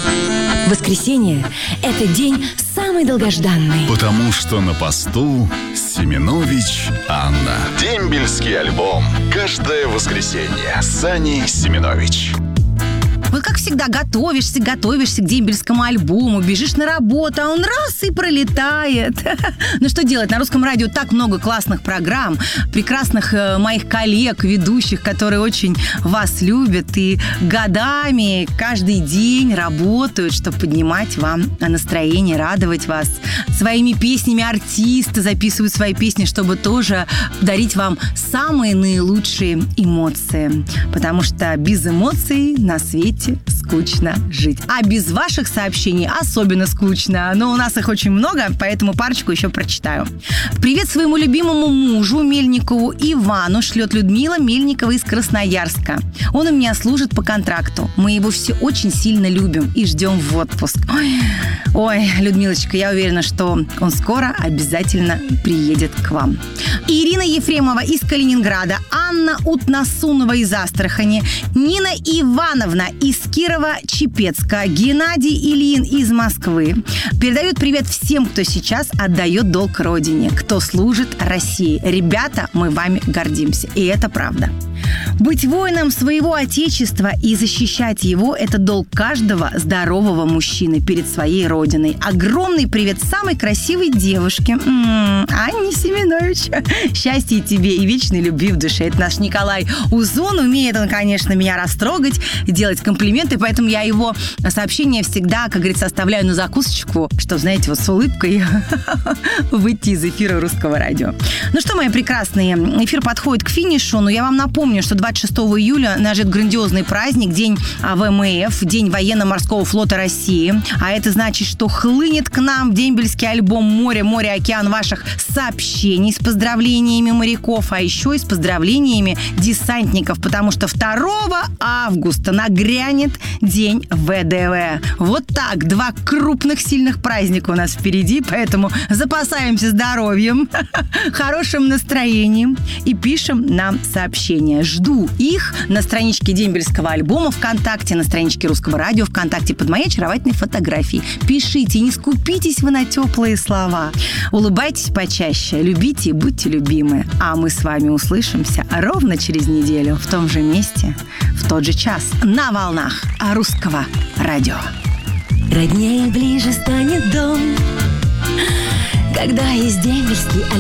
Воскресенье – это день самый долгожданный. Потому что на посту Семенович Анна. Дембельский альбом. Каждое воскресенье с Аней Семенович. Вот как всегда, готовишься к дембельскому альбому, бежишь на работу, а он раз и пролетает. Ну что делать? На Русском радио так много классных программ, прекрасных моих коллег, ведущих, которые очень вас любят и годами, каждый день работают, чтобы поднимать вам настроение, радовать вас. Своими песнями артисты записывают свои песни, чтобы тоже дарить вам самые наилучшие эмоции. Потому что без эмоций на свете скучно жить. А без ваших сообщений особенно скучно. Но у нас их очень много, поэтому парочку еще прочитаю. Привет своему любимому мужу Мельникову Ивану шлет Людмила Мельникова из Красноярска. Он у меня служит по контракту. Мы его все очень сильно любим и ждем в отпуск. Ой, Людмилочка, я уверена, что он скоро обязательно приедет к вам. Ирина Ефремова из Калининграда, Анна Утнасунова из Астрахани, Нина Ивановна из Кирова-Чепецка, Геннадий Ильин из Москвы передают привет всем, кто сейчас отдает долг Родине, кто служит России. Ребята, мы вами гордимся. И это правда. Быть воином своего отечества и защищать его – это долг каждого здорового мужчины перед своей родиной. Огромный привет самой красивой девушке Анне Семенович. Счастья тебе и вечной любви в душе. Это наш Николай Узун. Умеет он, конечно, меня растрогать, делать комплименты, поэтому я его сообщение всегда, как говорится, оставляю на закусочку, чтобы, знаете, вот с улыбкой выйти из эфира Русского радио. Ну что, мои прекрасные, эфир подходит к финишу, но я вам напомню, что 26 июля нас ждет грандиозный праздник, День ВМФ, День военно-морского флота России. А это значит, что хлынет к нам в дембельский альбом море, океан ваших сообщений с поздравлениями моряков, а еще и с поздравлениями десантников, потому что 2 августа нагрянет День ВДВ. Вот так, 2 крупных сильных праздника у нас впереди, поэтому запасаемся здоровьем, хорошим настроением и пишем нам сообщения. Жду их на страничке дембельского альбома ВКонтакте, на страничке Русского радио ВКонтакте под моей очаровательной фотографией. Пишите, не скупитесь вы на теплые слова. Улыбайтесь почаще, любите и будьте любимы. А мы с вами услышимся ровно через неделю в том же месте, в тот же час на волнах Русского радио. Роднее ближе станет дом, когда есть дембельский альбом.